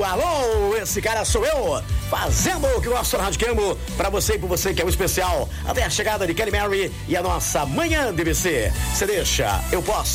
alô, esse cara sou eu, fazendo o que gosto na Rádio Campo, pra você e por você que é um especial, até a chegada de Kelly Mary e a nossa Manhã DBC. Você deixa, eu posso.